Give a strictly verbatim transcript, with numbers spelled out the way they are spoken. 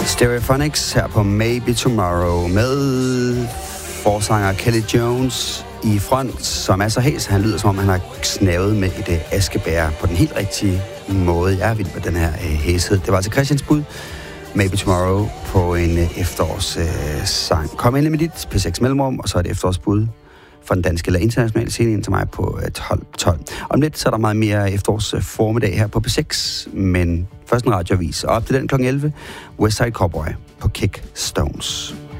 Stereophonics her på Maybe Tomorrow med forsanger Kelly Jones i front, som er så hæs. Han lyder, som om han har snavet med et uh, askebær på den helt rigtige måde. Jeg er vild med den her uh, hæshed. Det var altså Christians bud. Maybe Tomorrow på en uh, efterårssang. Uh, Kom ind med dit P seks mellemrum, og så er det efterårsbud fra den danske eller internationale scene ind til mig på tolv tolv. Om lidt så er der meget mere efterårsformiddag her på P seks, men først en radioavis. Og op til den klokken elleve, Westside Cowboy på Kick Stones.